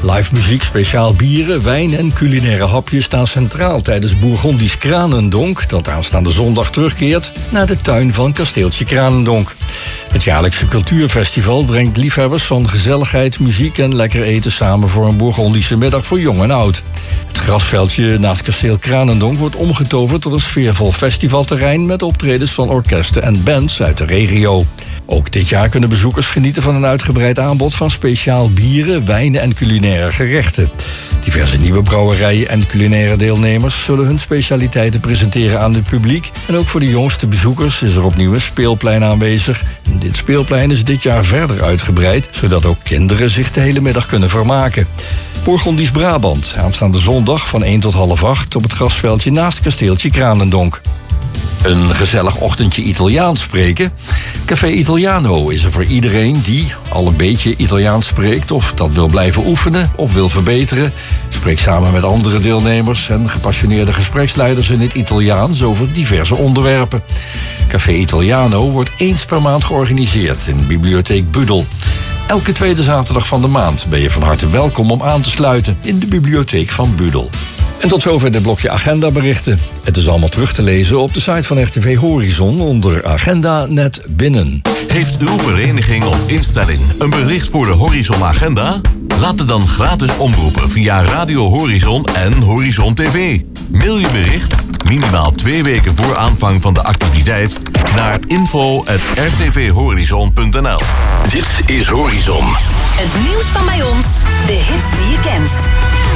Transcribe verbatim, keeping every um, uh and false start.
Live muziek, speciaal bieren, wijn en culinaire hapjes staan centraal tijdens Bourgondisch Kranendonk, dat aanstaande zondag terugkeert naar de tuin van kasteeltje Kranendonk. Het jaarlijkse cultuurfestival brengt liefhebbers van gezelligheid, muziek en lekker eten samen voor een Bourgondische middag voor jong en oud. Het grasveldje naast kasteel Kranendonk wordt omgetoverd tot een sfeervol festivalterrein met optredens van orkesten en bands uit de regio. Ook dit jaar kunnen bezoekers genieten van een uitgebreid aanbod van speciaal bieren, wijnen en culinaire gerechten. Diverse nieuwe brouwerijen en culinaire deelnemers zullen hun specialiteiten presenteren aan het publiek. En ook voor de jongste bezoekers is er opnieuw een speelplein aanwezig. En dit speelplein is dit jaar verder uitgebreid, zodat ook kinderen zich de hele middag kunnen vermaken. Bourgondisch Brabant, aanstaande zondag van één tot half acht op het grasveldje naast kasteeltje Kranendonk. Een gezellig ochtendje Italiaans spreken? Café Italiano is er voor iedereen die al een beetje Italiaans spreekt of dat wil blijven oefenen of wil verbeteren. Spreek samen met andere deelnemers en gepassioneerde gespreksleiders in het Italiaans over diverse onderwerpen. Café Italiano wordt eens per maand georganiseerd in de bibliotheek Budel. Elke tweede zaterdag van de maand ben je van harte welkom om aan te sluiten in de bibliotheek van Budel. En tot zover dit blokje agendaberichten. Het is allemaal terug te lezen op de site van R T V Horizon onder Agenda Net Binnen. Heeft uw vereniging of instelling een bericht voor de Horizon Agenda? Laat het dan gratis omroepen via Radio Horizon en Horizon T V. Mail je bericht, minimaal twee weken voor aanvang van de activiteit, naar info at r t v horizon punt n l. Dit is Horizon. Het nieuws van bij ons, de hits die je kent.